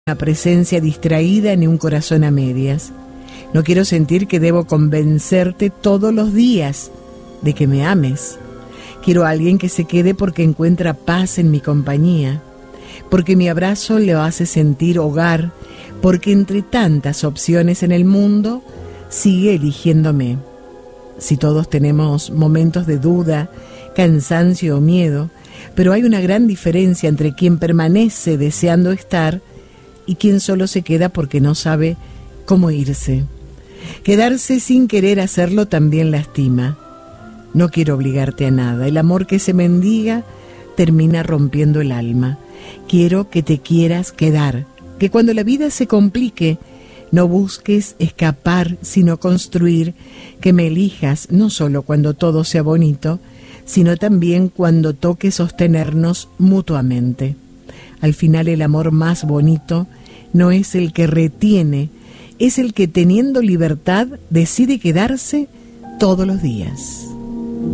una presencia distraída ni un corazón a medias. No quiero sentir que debo convencerte todos los días de que me ames. Quiero a alguien que se quede porque encuentra paz en mi compañía, porque mi abrazo le hace sentir hogar, porque entre tantas opciones en el mundo sigue eligiéndome. Si todos tenemos momentos de duda, cansancio o miedo, pero hay una gran diferencia entre quien permanece deseando estar y quien solo se queda porque no sabe cómo irse. Quedarse sin querer hacerlo también lastima. No quiero obligarte a nada. El amor que se mendiga termina rompiendo el alma. Quiero que te quieras quedar, que cuando la vida se complique no busques escapar sino construir, que me elijas no solo cuando todo sea bonito, sino también cuando toque sostenernos mutuamente. Al final el amor más bonito no es el que retiene, es el que teniendo libertad decide quedarse todos los días.